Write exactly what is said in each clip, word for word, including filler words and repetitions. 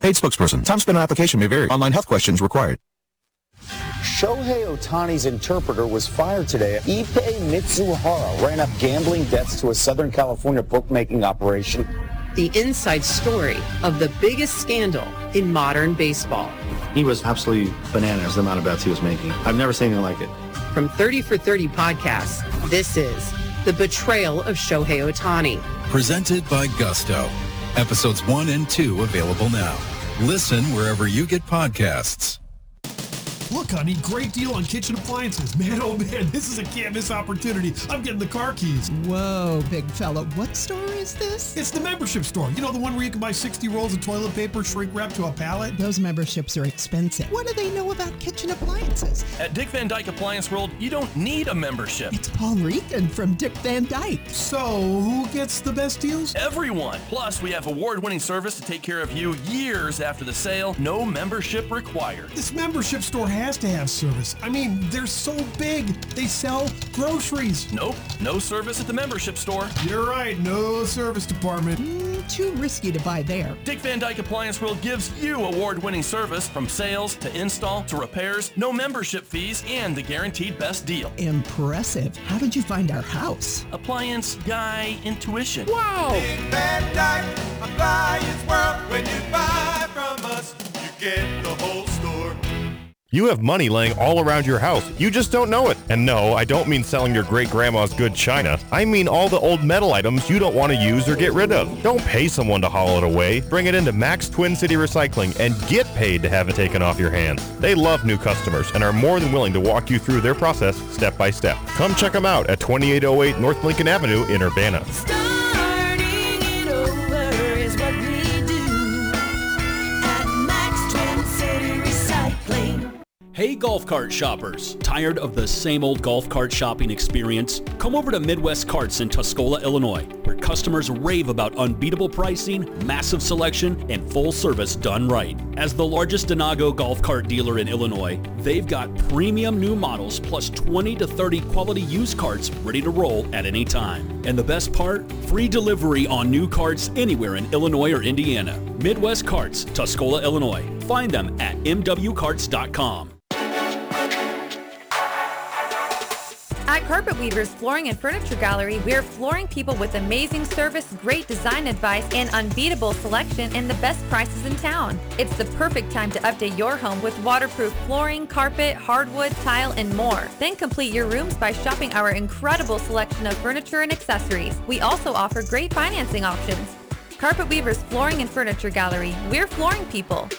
Paid spokesperson. Time spent on application may vary. Online health questions required. Shohei Ohtani's interpreter was fired today. Ippei Mitsuhara ran up gambling debts to a Southern California bookmaking operation. The inside story of the biggest scandal in modern baseball. He was absolutely bananas, the amount of bets he was making. I've never seen anything like it. From thirty for thirty podcasts, this is The Betrayal of Shohei Ohtani. Presented by Gusto. Episodes one and two available now. Listen wherever you get podcasts. Look, honey, great deal on kitchen appliances. Man, oh man, this is a can't miss opportunity. I'm getting the car keys. Whoa, big fella. What store is this? It's the membership store. You know, the one where you can buy sixty rolls of toilet paper shrink wrapped to a pallet? Those memberships are expensive. What do they know about kitchen appliances? At Dick Van Dyke Appliance World, you don't need a membership. It's Paul Regan from Dick Van Dyke. So, who gets the best deals? Everyone. Plus, we have award-winning service to take care of you years after the sale. No membership required. This membership store has to have service. I mean, they're so big. They sell groceries. Nope. No service at the membership store. You're right. No service department. Mm, too risky to buy there. Dick Van Dyke Appliance World gives you award-winning service from sales to install to repairs, no membership fees, and the guaranteed best deal. Impressive. How did you find our house? Appliance Guy Intuition. Wow. Dick Van Dyke Appliance World. When you buy from us, you get the whole store. You have money laying all around your house. You just don't know it. And no, I don't mean selling your great-grandma's good china. I mean all the old metal items you don't want to use or get rid of. Don't pay someone to haul it away. Bring it into Max Twin City Recycling and get paid to have it taken off your hands. They love new customers and are more than willing to walk you through their process step by step. Come check them out at twenty-eight oh eight North Lincoln Avenue in Urbana. Hey golf cart shoppers, tired of the same old golf cart shopping experience? Come over to Midwest Carts in Tuscola, Illinois, where customers rave about unbeatable pricing, massive selection, and full service done right. As the largest Denago golf cart dealer in Illinois, they've got premium new models plus twenty to thirty quality used carts ready to roll at any time. And the best part? Free delivery on new carts anywhere in Illinois or Indiana. Midwest Carts, Tuscola, Illinois. Find them at m w carts dot com. At Carpet Weavers Flooring and Furniture Gallery, we're flooring people with amazing service, great design advice, and unbeatable selection and the best prices in town. It's the perfect time to update your home with waterproof flooring, carpet, hardwood, tile, and more. Then complete your rooms by shopping our incredible selection of furniture and accessories. We also offer great financing options. Carpet Weavers Flooring and Furniture Gallery, we're flooring people.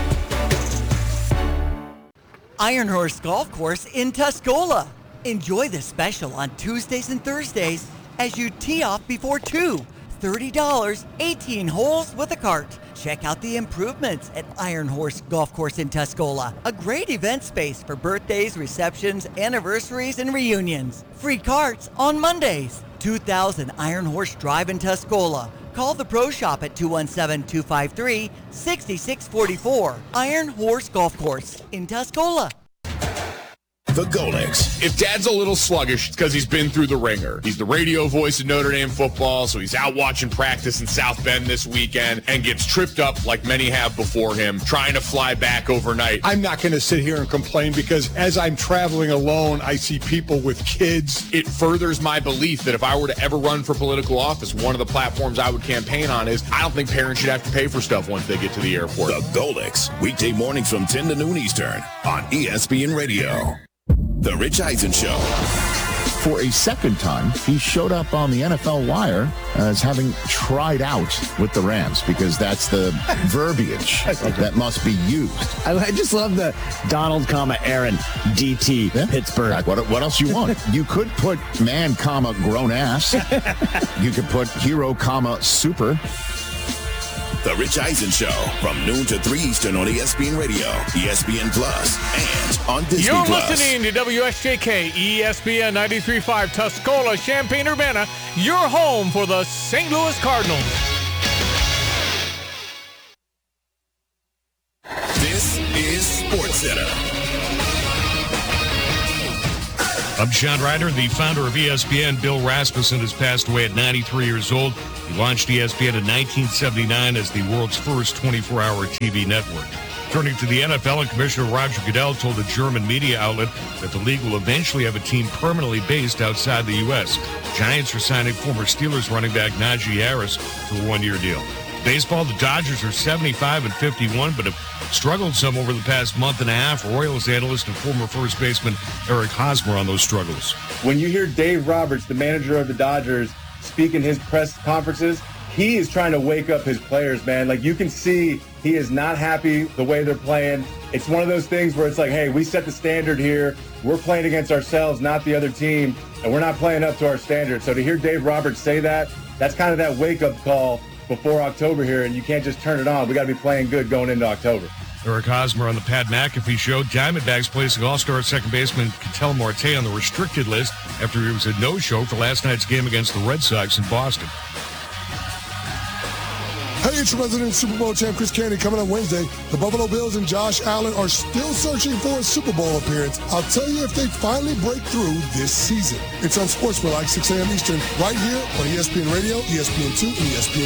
Iron Horse Golf Course in Tuscola. Enjoy the special on Tuesdays and Thursdays as you tee off before two. thirty dollars, eighteen holes with a cart. Check out the improvements at Iron Horse Golf Course in Tuscola. A great event space for birthdays, receptions, anniversaries, and reunions. Free carts on Mondays. two thousand Iron Horse Drive in Tuscola. Call the Pro Shop at two one seven, two five three, six six four four. Iron Horse Golf Course in Tuscola. The Golix. If Dad's a little sluggish, it's because he's been through the ringer. He's the radio voice of Notre Dame football, so he's out watching practice in South Bend this weekend and gets tripped up like many have before him, trying to fly back overnight. I'm not going to sit here and complain because as I'm traveling alone, I see people with kids. It furthers my belief that if I were to ever run for political office, one of the platforms I would campaign on is I don't think parents should have to pay for stuff once they get to the airport. The Golix, weekday mornings from ten to noon Eastern on E S P N Radio. The Rich Eisen Show. For a second time, he showed up on the N F L Wire as having tried out with the Rams because that's the verbiage that must be used. I, I just love the Donald, comma, Aaron, D T, yeah. Pittsburgh. What, what else you want? You could put man, comma, grown ass. You could put hero, comma, super. The Rich Eisen Show from noon to three Eastern on E S P N Radio, E S P N Plus, and on Disney You're Plus. listening to W S J K, E S P N ninety-three point five, Tuscola, Champaign-Urbana, your home for the Saint Louis Cardinals. This is SportsCenter. I'm John Ryder, the founder of E S P N. Bill Rasmussen has passed away at ninety-three years old. He launched E S P N in nineteen seventy-nine as the world's first twenty-four hour T V network. Turning to the N F L, and Commissioner Roger Goodell told a German media outlet that the league will eventually have a team permanently based outside the U S. Giants are signing former Steelers running back Najee Harris to a one-year deal. Baseball, the Dodgers are seventy-five and fifty-one, but have struggled some over the past month and a half. Royals analyst and former first baseman Eric Hosmer on those struggles. When you hear Dave Roberts, the manager of the Dodgers, speak in his press conferences, he is trying to wake up his players, man. Like, you can see he is not happy the way they're playing. It's one of those things where it's like, hey, we set the standard here. We're playing against ourselves, not the other team, and we're not playing up to our standard. So to hear Dave Roberts say that, that's kind of that wake-up call before October here, and you can't just turn it on. We got to be playing good going into October. Eric Hosmer on the Pat McAfee Show. Diamondbacks placing all-star second baseman Ketel Marte on the restricted list after he was a no-show for last night's game against the Red Sox in Boston. Hey, it's your resident Super Bowl champ Chris Candy. Coming up Wednesday, the Buffalo Bills and Josh Allen are still searching for a Super Bowl appearance. I'll tell you if they finally break through this season. It's on Sportsman like six a.m. Eastern, right here on E S P N Radio, E S P N two, and E S P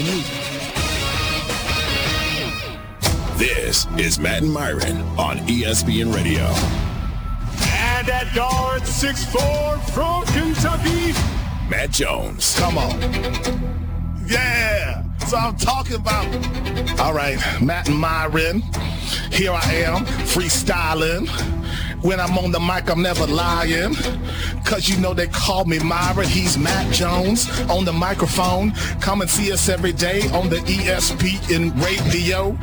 N U. This is Matt and Myron on E S P N Radio. And at guard six four from Kentucky, Matt Jones. Come on. Yeah. So I'm talking about, all right, Matt and Myron, here I am, freestyling. When I'm on the mic, I'm never lying, because you know they call me Myron. He's Matt Jones on the microphone. Come and see us every day on the E S P N radio.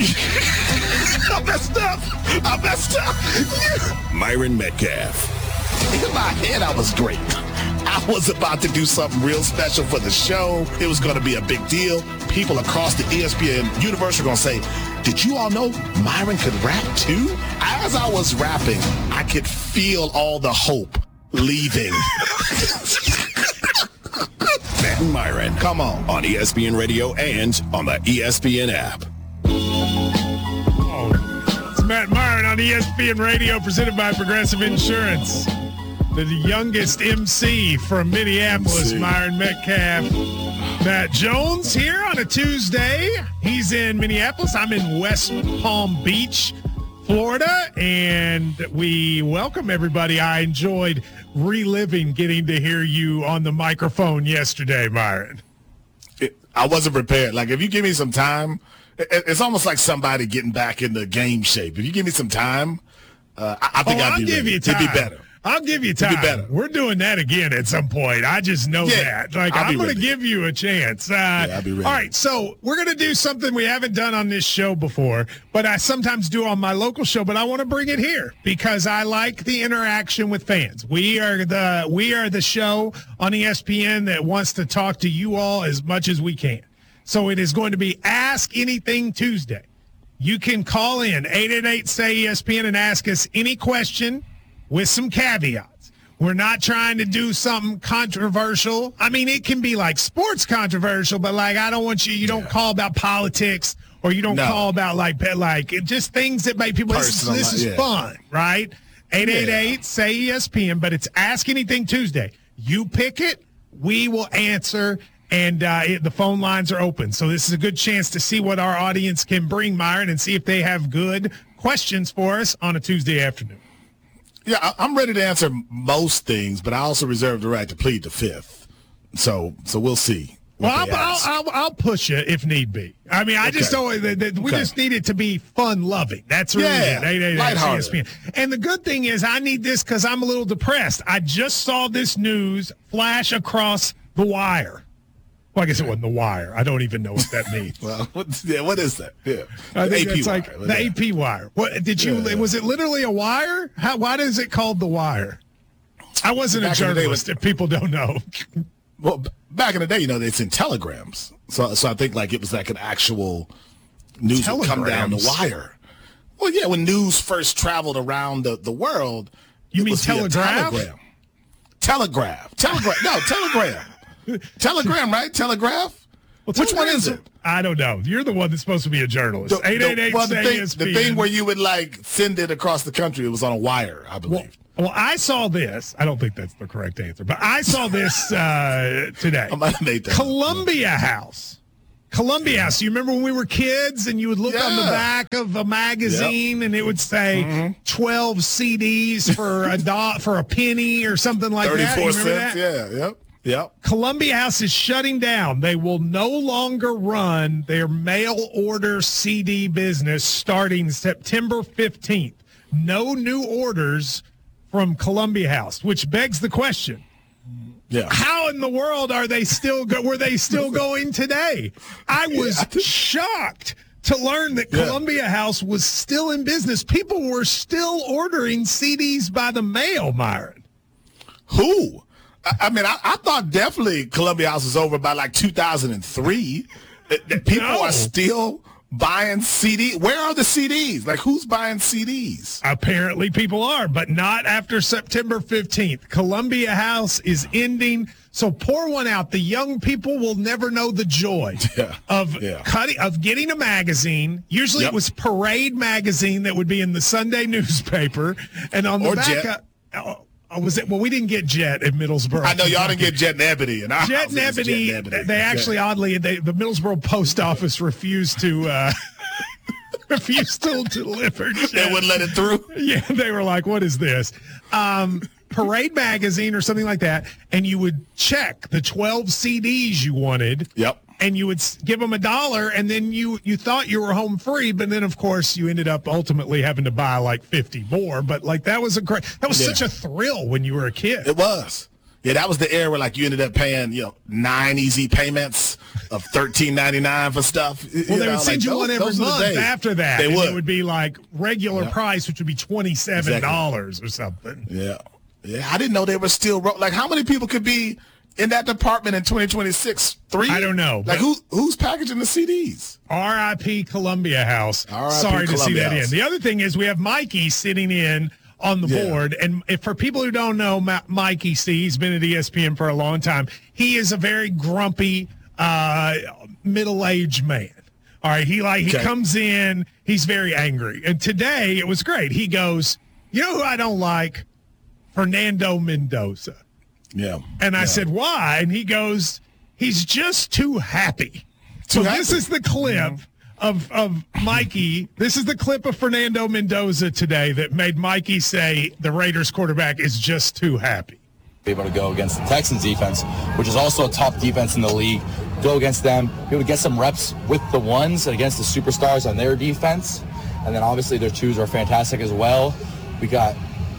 I messed up. I messed up. Myron Metcalf. In my head, I was great. I was about to do something real special for the show. It was going to be a big deal. People across the E S P N universe are going to say, did you all know Myron could rap too? As I was rapping, I could feel all the hope leaving. Matt and Myron. Come on. On E S P N Radio and on the E S P N app. Oh, it's Matt Myron on E S P N Radio, presented by Progressive Insurance. The youngest M C from Minneapolis, Myron Metcalf. Matt Jones here on a Tuesday. He's in Minneapolis. I'm in West Palm Beach, Florida, and we welcome everybody. I enjoyed reliving getting to hear you on the microphone yesterday, Myron. It, I wasn't prepared. Like, if you give me some time, it, it's almost like somebody getting back in the game shape. If you give me some time, uh, I, I think oh, I'd I'll be give ready. you time. It'd be better. I'll give you time. It'd be better. We're doing that again at some point. I just know Yeah, that. Like, I'll be I'm going to ready. give you a chance. Uh, Yeah, I'll be ready. All right, so we're going to do something we haven't done on this show before, but I sometimes do on my local show, but I want to bring it here because I like the interaction with fans. We are the we are the show on E S P N that wants to talk to you all as much as we can. So it is going to be Ask Anything Tuesday. You can call in eight eight eight, say E S P N and ask us any question with some caveats. We're not trying to do something controversial. I mean, it can be like sports controversial, but like, I don't want you, you don't call about politics or you don't No. call about like, like just things that make people, this, is- Personal, this is yeah. fun, right? eight eight eight, say E S P N, but it's Ask Anything Tuesday. You pick it, we will answer, and uh, it, the phone lines are open. So this is a good chance to see what our audience can bring, Myron, and see if they have good questions for us on a Tuesday afternoon. Yeah, I- I'm ready to answer most things, but I also reserve the right to plead the fifth. So, so we'll see. what Well, they I'll, I'll, ask. I'll, I'll push you if need be. I mean, I just Okay. don't. that- that We Okay. just need it to be fun-loving. That's really Yeah, it. eight eight eight, lighthearted. E S P N. And the good thing is, I need this because I'm a little depressed. I just saw this news flash across the wire. Well, I guess it wasn't the wire. I don't even know what that means. Well, what, yeah, what is that? Yeah, I The think A P it's like wire. the Yeah. A P wire. What did you? Yeah. Was it literally a wire? How? Why is it called the wire? I wasn't Back a in the day, journalist. If people don't know. Well, b- back in the day, you know, it's in telegrams. So, so I think like it was like an actual news would come down the Telegrams? wire. Well, yeah, when news first traveled around the, the world, You it mean was via telegraph? telegram. Telegraph. Telegraph. No, telegram. Telegram, right? Telegraph? Well, Which one telegrams is are- it? I don't know. You're the one that's supposed to be a journalist. The- eight eight eight, the, well, the, say thing, E S P N. the thing where you would like send it across the country, it was on a wire, I believe. Well, I saw this. I don't think that's the correct answer, but I saw this uh, today. I might have made that. Columbia House. Columbia House. You remember when we were kids and you would look Yeah. on the back of a magazine Yep. and it would say Mhm. twelve C Ds for a dot for a penny or something like that. You thirty-four remember cents. that? Yeah, yep, yep. Columbia House is shutting down. They will no longer run their mail order C D business starting September fifteenth. No new orders from Columbia House, which begs the question. Yeah. How in the world are they still go- were they still going today? I was shocked to learn that Yeah. Columbia House was still in business. People were still ordering C Ds by the mail, Myron. Who? I, I mean, I, I thought definitely Columbia House was over by like two thousand three. That, that people No. are still buying C Ds. Where are the C Ds? Like, who's buying C Ds? Apparently people are, but not after September fifteenth. Columbia House is ending. So pour one out. The young people will never know the joy Yeah. of Yeah. cutting of getting a magazine. Usually Yep. it was Parade magazine that would be in the Sunday newspaper. And on the Or back Jet. of, oh, oh, was it well we didn't get Jet in Middlesboro. I know y'all didn't get Jet and Ebony. And our Jet house and is Ebony, Jet and Ebony. they actually Yeah. oddly, they, the Middlesboro post office refused to uh, refused to deliver. They Jet. wouldn't let it through. Yeah, they were like, what is this? Um, Parade magazine or something like that, and you would check the twelve C Ds you wanted. Yep. And you would s- give them a dollar, and then you you thought you were home free, but then of course you ended up ultimately having to buy like fifty more. But like that was a great, that was Yeah. such a thrill when you were a kid. It was. Yeah, that was the era where like you ended up paying, you know, nine easy payments of thirteen ninety nine for stuff. Well, they know, would send like, you those- one every those were the month days. after that. They and would. It would be like regular Yep. price, which would be twenty-seven dollars or something. Yeah. Yeah. I didn't know they were still ro- like how many people could be in that department in twenty twenty-six? Three? I don't know. Like who who's packaging the C Ds? R I P Columbia House. R I P Sorry to see Columbia that House. in. The other thing is we have Mikey sitting in on the Yeah. board. And if, for people who don't know Ma- Mikey C, he's been at E S P N for a long time. He is a very grumpy, uh, middle-aged man. All right. He like, he Okay. comes in, he's very angry. And today it was great. He goes, you know who I don't like? Fernando Mendoza. Yeah. And I Yeah. said, why? And he goes, he's just too happy. Too so this happy. is the clip of, of Mikey. This is the clip of Fernando Mendoza today that made Mikey say the Raiders quarterback is just too happy. Be able to go against the Texans defense, which is also a top defense in the league, go against them, be able to get some reps with the ones and against the superstars on their defense. And then obviously their twos are fantastic as well. We got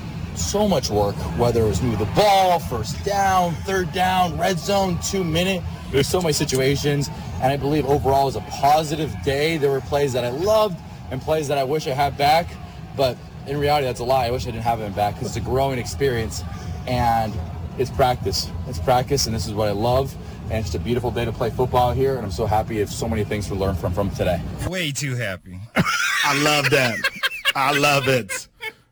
so much work, whether it was move the ball, first down, third down, red zone, two minute. There's so many situations, and I believe overall it was a positive day. There were plays that I loved and plays that I wish I had back, but in reality, that's a lie. I wish I didn't have them back because it's a growing experience, and it's practice. It's practice, and this is what I love, and it's just a beautiful day to play football here, and I'm so happy if so many things to learn from from today. Way too happy. I love that. I love it.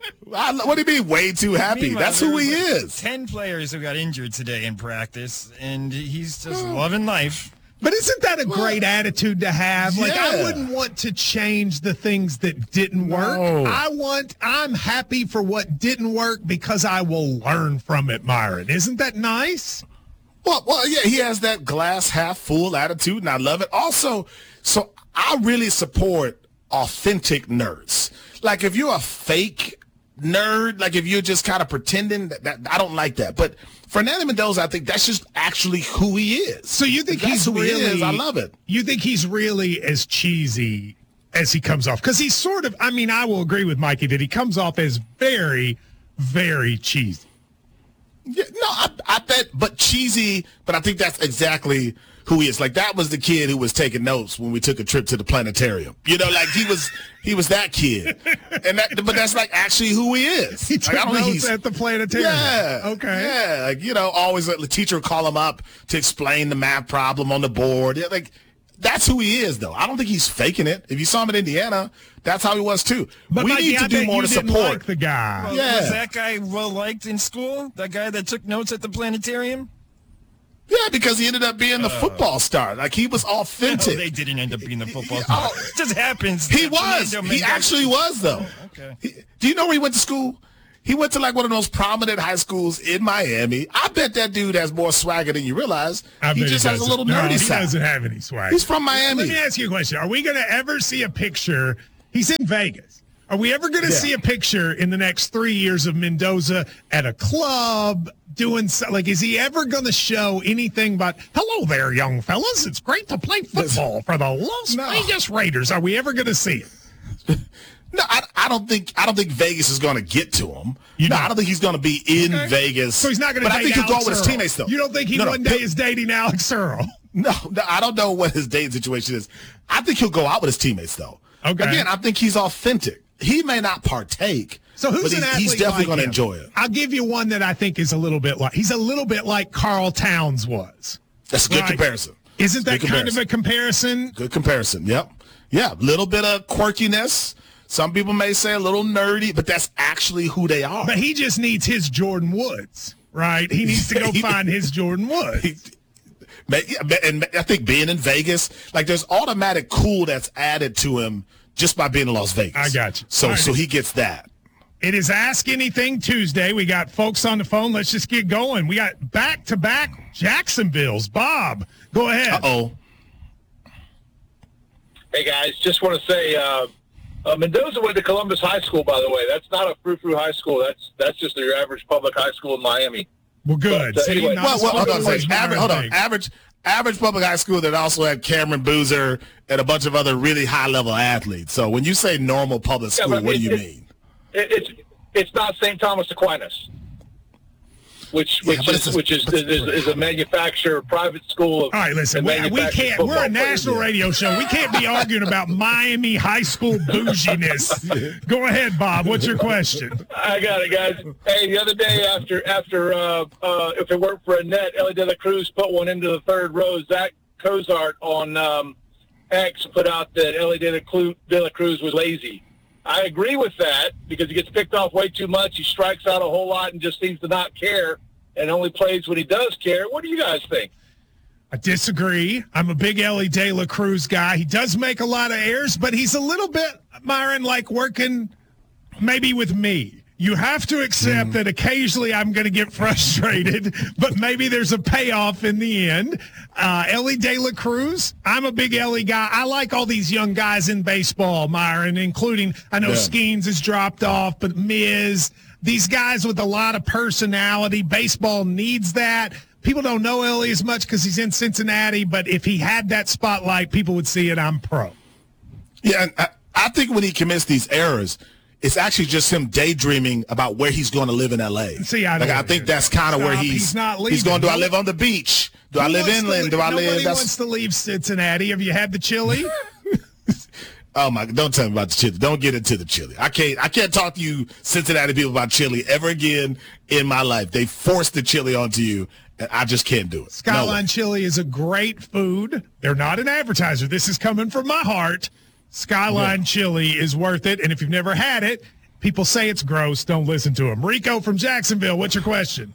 I, lo- what do you mean, way too happy? Meanwhile, That's who there he was like is. Ten players who got injured today in practice, and he's just loving life. But isn't that a great attitude to have? Like, I Yeah. wouldn't want to change the things that didn't work. No. I want, I'm happy for what didn't work because I will learn from it, Myron. Isn't that nice? Well, well, yeah, he has that glass half full attitude, and I love it. Also, so I really support authentic nerds. Like, if you're a fake nerd, like if you're just kind of pretending, that, that I don't like that. But Fernando Mendoza, I think that's just actually who he is. So you think That's he's who he really? is. I love it. You think he's really as cheesy as he comes off? Because he's sort of. I mean, I will agree with Mikey that he comes off as very, very cheesy. Yeah, no, I, I bet, but cheesy. But I think that's exactly who he is. Like that was the kid who was taking notes when we took a trip to the planetarium. You know, like he was, he was that kid. And that, but that's like actually who he is. He Like, took I don't think notes he's- at the planetarium. Yeah. Okay. Yeah. Like, you know, always like, the teacher would call him up to explain the math problem on the board. Yeah, like that's who he is, though. I don't think he's faking it. If you saw him in Indiana, that's how he was too. But we Mikey, need to I do bet more you to didn't support like the guy. Well, Yeah. Was that guy well liked in school? That guy that took notes at the planetarium? Yeah, because he ended up being the football star. Like he was authentic. No, they didn't end up being the football star. Oh. It just happens. He that was. Fernando He Mendoza- actually was, though. Okay. He- do you know where he went to school? He went to like one of those prominent high schools in Miami. I bet that dude has more swagger than you realize. I he bet just he has a little doesn't. nerdy no, he side. He doesn't have any swag. He's from Miami. Let me ask you a question. Are we going to ever see a picture? He's in Vegas. Are we ever going to Yeah. see a picture in the next three years of Mendoza at a club doing so, like, is he ever going to show anything but, hello there, young fellas. It's great to play football for the Las No. Vegas Raiders. Are we ever going to see it? No, I, I don't think I don't think Vegas is going to get to him. You no, don't? I don't think he's going to be in Okay. Vegas. So he's not going to But date I think he'll go Alex out with his Earl. teammates though. You don't think he No, no, one day he'll- is dating Alex Earl? No, no, I don't know what his dating situation is. I think he'll go out with his teammates though. Okay. Again, I think he's authentic. He may not partake. So who's but an he's, athlete he's definitely like going to him? enjoy it. I'll give you one that I think is a little bit like he's a little bit like Carl Towns was. That's a good Right. comparison. Isn't that Good kind of a comparison? Good comparison. Yep. Yeah, little bit of quirkiness. Some people may say a little nerdy, but that's actually who they are. But he just needs his Jordan Woods, right? He needs to go find his Jordan Woods. But, yeah, but- and I think being in Vegas, like there's automatic cool that's added to him just by being in Las Vegas. I got you. So All right. so he gets that. It is Ask Anything Tuesday. We got folks on the phone. Let's just get going. We got back-to-back Jacksonville's. Bob, go ahead. Uh-oh. Hey, guys, just want to say uh, uh, Mendoza went to Columbus High School, by the way. That's not a frou-frou high school. That's that's just your average public high school in Miami. Well, good. But, uh, anyway, Well, well, hold on, a always second. average, hold on. Average, average public high school that also had Cameron Boozer and a bunch of other really high-level athletes. So when you say normal public Yeah, school, but what do it- you it- mean? It, it's it's not Saint Thomas Aquinas, which Yeah, which but is it's a- which is, but is, is a manufacturer private school. Of, All right, listen, that we, we manufactures can't, we're a football players. national radio show. We can't be arguing about Miami high school bouginess. Go ahead, Bob. What's your question? I got it, guys. Hey, the other day after after uh, uh, if it weren't for Annette, Ellie De La Cruz put one into the third row. Zach Cozart on um, X put out that Ellie De La, Clu- De La Cruz was lazy. I agree with that because he gets picked off way too much. He strikes out a whole lot and just seems to not care and only plays when he does care. What do you guys think? I disagree. I'm a big Ellie De La Cruz guy. He does make a lot of errors, but he's a little bit, Myron, like working maybe with me. You have to accept mm. that occasionally I'm going to get frustrated, but maybe there's a payoff in the end. Uh, Ellie De La Cruz, I'm a big Ellie guy. I like all these young guys in baseball, Myron, including, I know yeah. Skeens has dropped off, but Miz, these guys with a lot of personality. Baseball needs that. People don't know Ellie as much because he's in Cincinnati, but if he had that spotlight, people would see it. I'm pro. Yeah, and I, I think when he commits these errors, it's actually just him daydreaming about where he's going to live in L A. See, I, like, I think that's kind of where he's. He's not leaving. He's going. Do I live on the beach? Do Who I live inland? Do I live? Nobody That's, wants to leave Cincinnati. Have you had the chili? Oh my! Don't tell me about the chili. Don't get into the chili. I can't. I can't talk to you Cincinnati people about chili ever again in my life. They forced the chili onto you, and I just can't do it. Skyline no Chili is a great food. They're not an advertiser. This is coming from my heart. Skyline yeah. Chili is worth it, and if you've never had it, people say it's gross. Don't listen to them. Rico from Jacksonville, what's your question?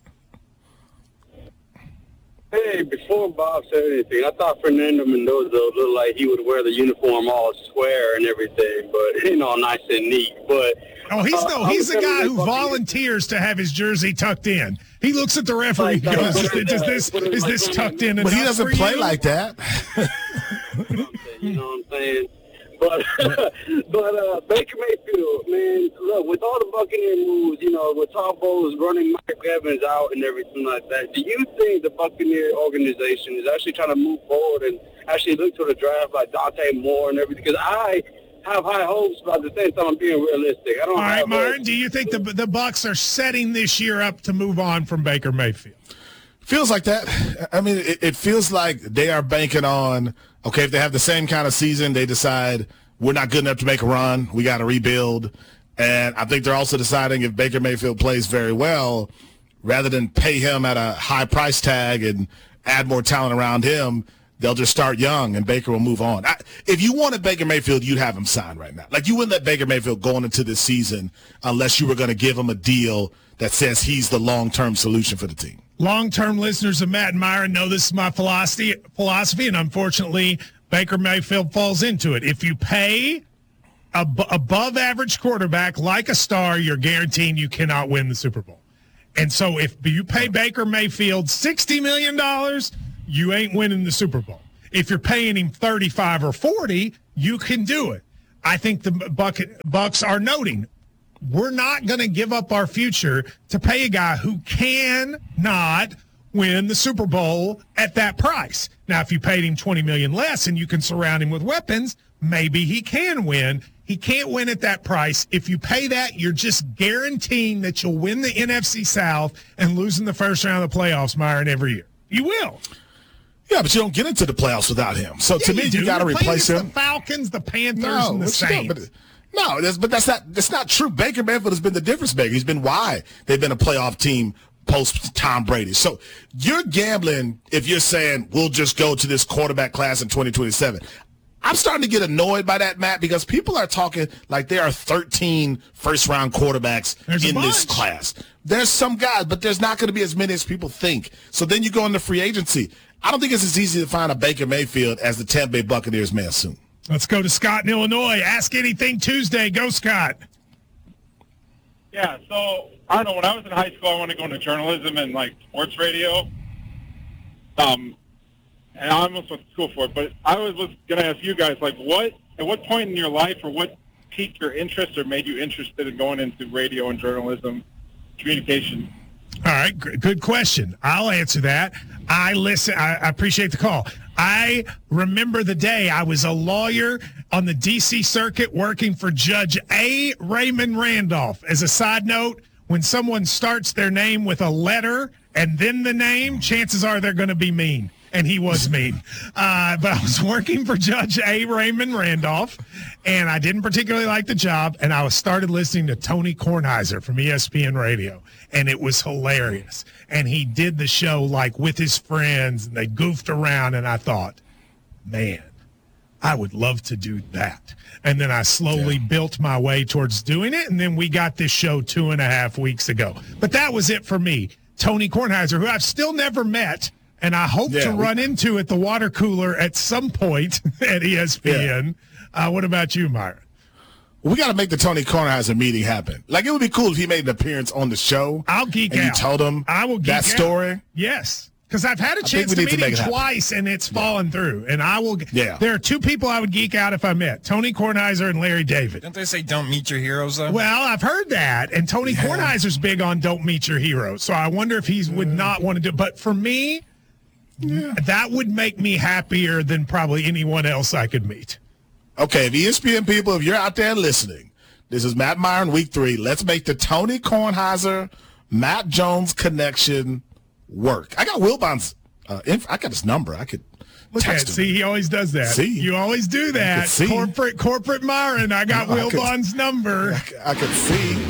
Hey, before Bob said anything, I thought Fernando Mendoza looked like he would wear the uniform all square and everything, but, you know, nice and neat. But Oh, he's no, uh, he's the guy who volunteers to have his jersey tucked in. He looks at the referee and goes, "Does this is this tucked in?" But he doesn't play you? like that. You know what I'm saying? But but uh, Baker Mayfield, man, look, with all the Buccaneer moves, you know, with Todd Bowles running Mike Evans out and everything like that, do you think the Buccaneer organization is actually trying to move forward and actually look to the draft like Dante Moore and everything? Because I have high hopes, but at the same time, I'm being realistic. I don't. All right, have Myron, hopes. do you think the the Bucs are setting this year up to move on from Baker Mayfield? Feels like that. I mean, it, it feels like they are banking on, okay, if they have the same kind of season, they decide we're not good enough to make a run, we got to rebuild. And I think they're also deciding if Baker Mayfield plays very well, rather than pay him at a high price tag and add more talent around him, they'll just start young and Baker will move on. I, if you wanted Baker Mayfield, you'd have him signed right now. Like, you wouldn't let Baker Mayfield go into this season unless you were going to give him a deal that says he's the long-term solution for the team. Long-term listeners of Matt and Myron know this is my philosophy, philosophy, and unfortunately, Baker Mayfield falls into it. If you pay ab- above average quarterback like a star, you're guaranteeing you cannot win the Super Bowl. And so if you pay Baker Mayfield sixty million dollars, you ain't winning the Super Bowl. If you're paying him thirty-five or forty, you can do it. I think the Bucket, Bucks are noting, we're not going to give up our future to pay a guy who cannot win the Super Bowl at that price. Now, if you paid him twenty million dollars less and you can surround him with weapons, maybe he can win. He can't win at that price. If you pay that, you're just guaranteeing that you'll win the N F C South and lose in the first round of the playoffs, Myron, every year. You will. Yeah, but you don't get into the playoffs without him. So Yeah, to me, you, you got to replace him. The Falcons, the Panthers, No, and the what you doing? Saints. But, no, that's, but that's not that's not true. Baker Mayfield has been the difference maker. He's been why they've been a playoff team post Tom Brady. So you're gambling if you're saying we'll just go to this quarterback class in twenty twenty-seven. I'm starting to get annoyed by that, Matt, because people are talking like there are thirteen first-round quarterbacks There's a in this bunch. class. There's some guys, but there's not going to be as many as people think. So then you go into free agency. I don't think it's as easy to find a Baker Mayfield as the Tampa Bay Buccaneers may assume. Let's go to Scott in Illinois. Ask Anything Tuesday. Go, Scott. Yeah, so I don't know. When I was in high school, I wanted to go into journalism and like sports radio. Um, and I almost went to school for it. But I was, was going to ask you guys, like, what at what point in your life or what piqued your interest or made you interested in going into radio and journalism, communication? All right, g- good question. I'll answer that. I listen. I, I appreciate the call. I remember the day I was a lawyer on the D C Circuit working for Judge A. Raymond Randolph. As a side note, when someone starts their name with a letter and then the name, chances are they're going to be mean. And he was mean. Uh, but I was working for Judge A. Raymond Randolph, and I didn't particularly like the job, and I was started listening to Tony Kornheiser from E S P N Radio, and it was hilarious. And he did the show, like, with his friends, and they goofed around, and I thought, man, I would love to do that. And then I slowly yeah. built my way towards doing it, and then we got this show two and a half weeks ago. But that was it for me. Tony Kornheiser, who I've still never met, and I hope yeah, to we, run into at the water cooler at some point at E S P N. Yeah. Uh, what about you, Myron? We got to make the Tony Kornheiser meeting happen. Like, it would be cool if he made an appearance on the show. I'll geek and out. you told him I will geek that out. story. Yes, because I've had a I chance to need meet to him make it twice, and it's yeah. fallen through. And I will. Yeah. There are two people I would geek out if I met: Tony Kornheiser and Larry David. Don't they say don't meet your heroes, though? Well, I've heard that, and Tony yeah. Kornheiser's big on don't meet your heroes. So I wonder if he would not want to do it. But for me, yeah. that would make me happier than probably anyone else I could meet. Okay, if E S P N people, if you're out there listening, this is Matt Myron, week three. Let's make the Tony Kornheiser, Matt Jones connection work. I got Wilbon's, uh, inf- I got his number. I could Look text at, him. see, he always does that. See? You always do that. See? Corporate, corporate Myron. I got No, I Wilbon's could, number. I, I could see.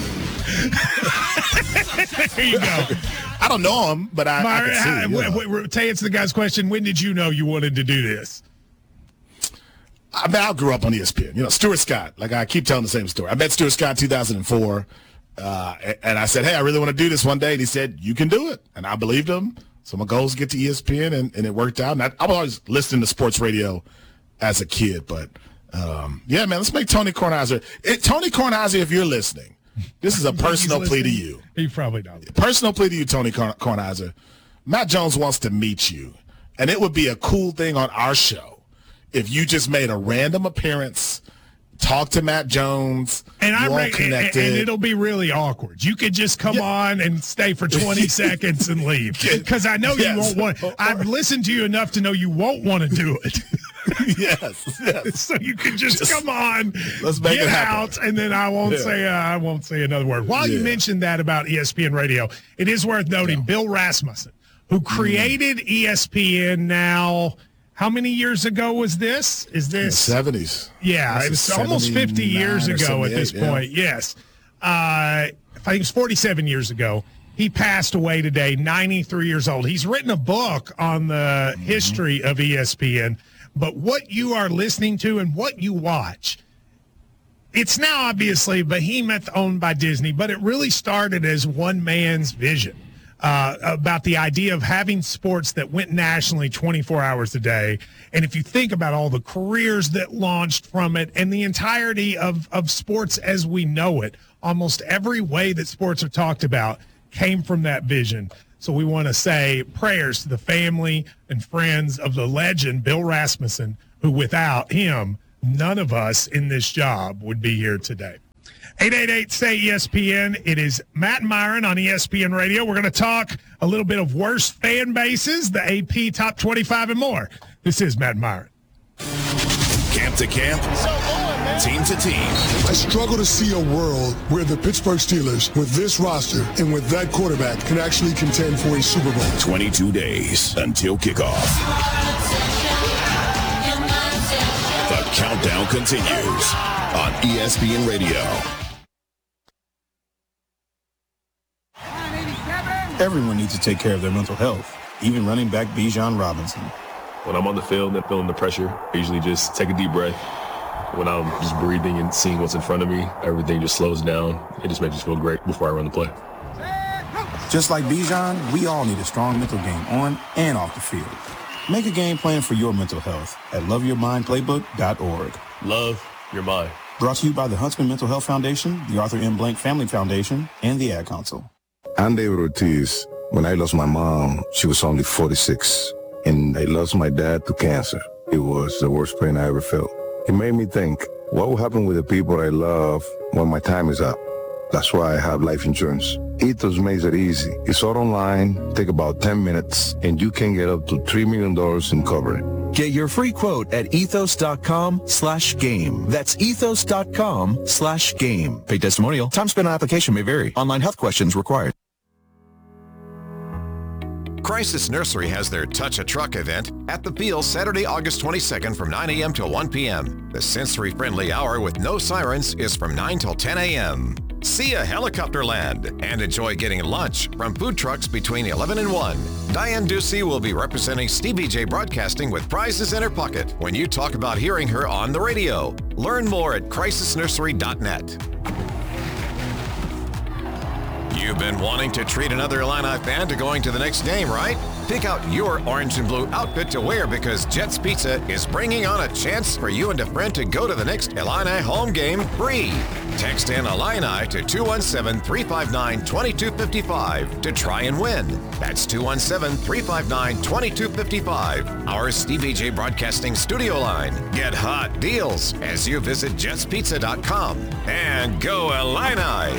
There you go. I don't know him, but I, Myron, I can see. how, You know. w- w- to answer the guy's question, when did you know you wanted to do this? I mean, I grew up on E S P N. You know, Stuart Scott. Like, I keep telling the same story. I met Stuart Scott in two thousand four, uh, and I said, hey, I really want to do this one day. And he said, you can do it. And I believed him. So my goal was to get to E S P N, and, and it worked out. And I, I was always listening to sports radio as a kid. But, um, yeah, man, let's make Tony Kornheiser. It, Tony Kornheiser, if you're listening, this is a personal plea to you. He probably doesn't. Personal plea to you, Tony Korn- Kornheiser. Matt Jones wants to meet you. And it would be a cool thing on our show if you just made a random appearance, talk to Matt Jones, and I'm re- and, and it'll be really awkward. You could just come yeah. on and stay for twenty seconds and leave, because I know yes. you won't want. I've listened to you enough to know you won't want to do it. yes, yes. So you can just, just come on, let's make get it happen. out, and then I won't yeah. say uh, I won't say another word. While yeah. you mentioned that about E S P N Radio, it is worth noting yeah. Bill Rasmussen, who created mm. E S P N now. How many years ago was this? Is this in the seventies? Yeah, this it was almost fifty years ago at this point. Yeah. Yes, uh, I think it was forty-seven years ago. He passed away today, ninety-three years old. He's written a book on the mm-hmm. history of E S P N. But what you are listening to and what you watch, it's now obviously Behemoth owned by Disney, but it really started as one man's vision. uh, about the idea of having sports that went nationally twenty-four hours a day. And if you think about all the careers that launched from it and the entirety of, of sports as we know it, almost every way that sports are talked about came from that vision. So we want to say prayers to the family and friends of the legend, Bill Rasmussen, who without him, none of us in this job would be here today. eight eight eight, S A Y, E S P N. It is Matt and Myron on E S P N Radio. We're going to talk a little bit of worst fan bases, the A P Top twenty-five, and more. This is Matt and Myron. Camp to camp, team to team. I struggle to see a world where the Pittsburgh Steelers, with this roster and with that quarterback, can actually contend for a Super Bowl. twenty-two days until kickoff. The countdown continues on E S P N Radio. Everyone needs to take care of their mental health, even running back Bijan Robinson. When I'm on the field and feeling the pressure, I usually just take a deep breath. When I'm just breathing and seeing what's in front of me, everything just slows down. It just makes me feel great before I run the play. Just like Bijan, we all need a strong mental game on and off the field. Make a game plan for your mental health at love your mind playbook dot org. Love your mind. Brought to you by the Huntsman Mental Health Foundation, the Arthur M. Blank Family Foundation, and the Ad Council. I'm David Ortiz. When I lost my mom, she was only forty-six, and I lost my dad to cancer. It was the worst pain I ever felt. It made me think, what will happen with the people I love when my time is up? That's why I have life insurance. Ethos makes it easy. It's all online, take about ten minutes, and you can get up to three million dollars in coverage. Get your free quote at ethos.com slash game. That's ethos.com slash game. Paid testimonial. Time spent on application may vary. Online health questions required. Crisis Nursery has their Touch a Truck event at the Peel Saturday, August twenty-second from nine a.m. till one p.m. The sensory-friendly hour with no sirens is from nine till ten a.m. See a helicopter land and enjoy getting lunch from food trucks between eleven and one. Diane Ducey will be representing Stevie J Broadcasting with prizes in her pocket when you talk about hearing her on the radio. Learn more at crisis nursery dot net. You've been wanting to treat another Illini fan to going to the next game, right? Pick out your orange and blue outfit to wear because Jets Pizza is bringing on a chance for you and a friend to go to the next Illini home game free. Text in Illini to two one seven, three five nine, two two five five to try and win. That's two one seven, three five nine, two two five five. Our Stevie J Broadcasting studio line. Get hot deals as you visit jets pizza dot com. And go Illini!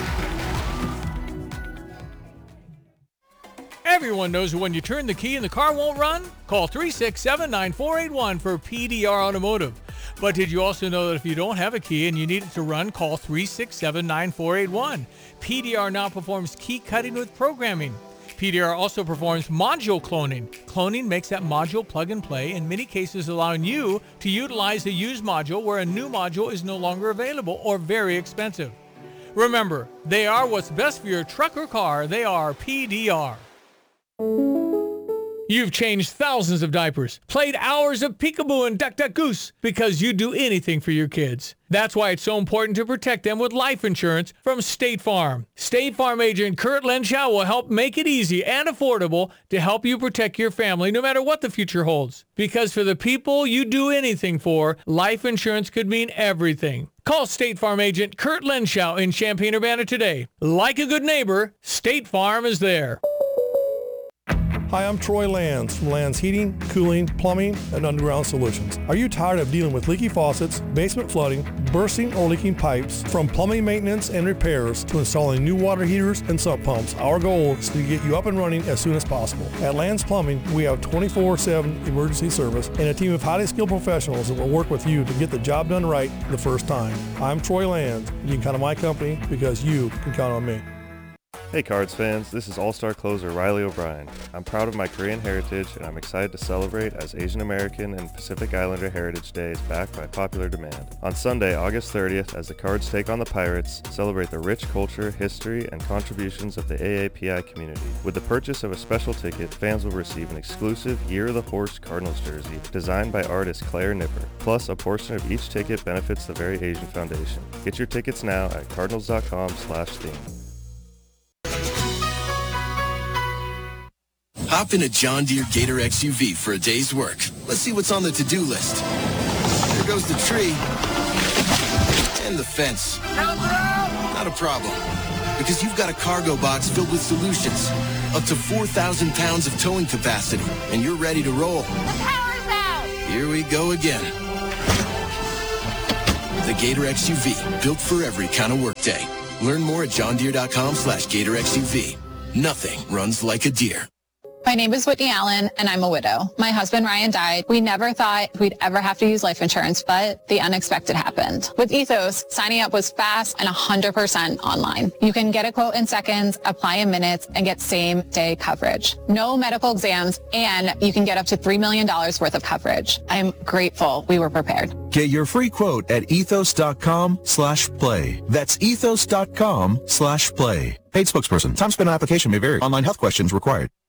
Everyone knows that when you turn the key and the car won't run, call three six seven, nine four eight one for P D R Automotive. But did you also know that if you don't have a key and you need it to run, call three six seven, nine four eight one. P D R now performs key cutting with programming. P D R also performs module cloning. Cloning makes that module plug and play, in many cases allowing you to utilize a used module where a new module is no longer available or very expensive. Remember, they are what's best for your truck or car. They are P D R. You've changed thousands of diapers, played hours of peekaboo and duck duck goose because you do anything for your kids. That's why it's so important to protect them with life insurance from State Farm. State Farm agent Kurt Lenschow will help make it easy and affordable to help you protect your family no matter what the future holds. Because for the people you do anything for, life insurance could mean everything. Call State Farm agent Kurt Lenschow in Champaign-Urbana today. Like a good neighbor, State Farm is there. Hi, I'm Troy Lands from Lands Heating, Cooling, Plumbing, and Underground Solutions. Are you tired of dealing with leaky faucets, basement flooding, bursting or leaking pipes? From plumbing maintenance and repairs to installing new water heaters and sump pumps, our goal is to get you up and running as soon as possible. At Lands Plumbing, we have twenty-four seven emergency service and a team of highly skilled professionals that will work with you to get the job done right the first time. I'm Troy Lands. You can count on my company because you can count on me. Hey Cards fans, this is All-Star closer Riley O'Brien. I'm proud of my Korean heritage and I'm excited to celebrate as Asian American and Pacific Islander Heritage Day is back by popular demand. On Sunday, August thirtieth, as the Cards take on the Pirates, celebrate the rich culture, history, and contributions of the A A P I community. With the purchase of a special ticket, fans will receive an exclusive Year of the Horse Cardinals jersey designed by artist Claire Nipper. Plus, a portion of each ticket benefits the Very Asian Foundation. Get your tickets now at cardinals dot com slash theme. Hop in a John Deere Gator X U V for a day's work. Let's see what's on the to-do list. There goes the tree. And the fence. Not a problem. Because you've got a cargo box filled with solutions. Up to four thousand pounds of towing capacity. And you're ready to roll. The power's out! Here we go again. The Gator X U V. Built for every kind of workday. Learn more at johndeere.com slash Gator X U V. Nothing runs like a deer. My name is Whitney Allen, and I'm a widow. My husband, Ryan, died. We never thought we'd ever have to use life insurance, but the unexpected happened. With Ethos, signing up was fast and one hundred percent online. You can get a quote in seconds, apply in minutes, and get same-day coverage. No medical exams, and you can get up to three million dollars worth of coverage. I'm grateful we were prepared. Get your free quote at ethos.com slash play. That's ethos.com slash play. Paid spokesperson. Time spent on application may vary. Online health questions required.